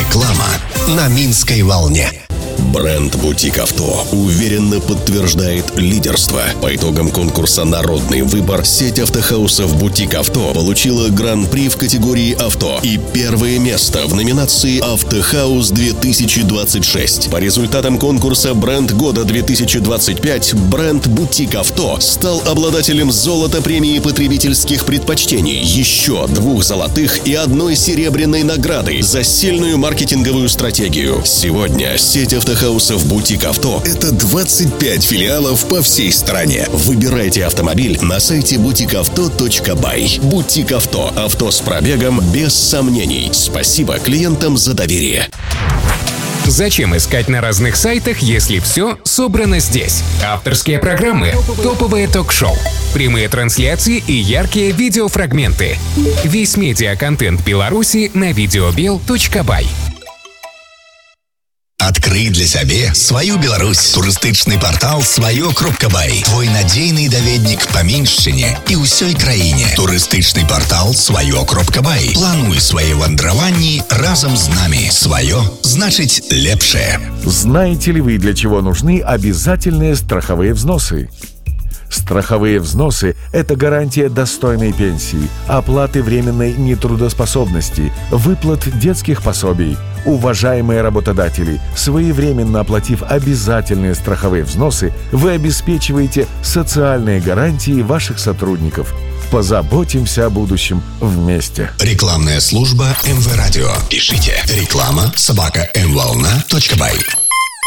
Реклама на Минской волне. Бренд «Бутик Авто» уверенно подтверждает лидерство. По итогам конкурса «Народный выбор» сеть автохаусов «Бутик Авто» получила гран-при в категории «Авто» и первое место в номинации «Автохаус-2026». По результатам конкурса «Бренд года 2025» бренд «Бутик Авто» стал обладателем золота премии потребительских предпочтений, еще 2 золотых и 1 серебряной награды за сильную маркетинговую стратегию. Сегодня сеть автохаусов «Бутик Авто» — это 25 филиалов по всей стране. Выбирайте автомобиль на сайте butikauto.by. «Бутик Авто» — авто с пробегом без сомнений. Спасибо клиентам за доверие. Зачем искать на разных сайтах, если все собрано здесь? Авторские программы, топовые ток-шоу, прямые трансляции и яркие видеофрагменты. Весь медиаконтент Беларуси на videobil.by. Адкрый для сябе сваю Беларусь. Турыстычны партал сваё.бай. Твой надзейны даведнік па Міншчыне і ўсёй краіне. Турыстычны партал сваё.бай. Плануй свае вандраванні разом с нами. Свое значит лепшее. Знаете ли вы, для чего нужны обязательные страховые взносы? Страховые взносы – это гарантия достойной пенсии, оплаты временной нетрудоспособности, выплат детских пособий. Уважаемые работодатели, своевременно оплатив обязательные страховые взносы, вы обеспечиваете социальные гарантии ваших сотрудников. Позаботимся о будущем вместе. Рекламная служба МВ Радио. Пишите реклама@mvolna.by.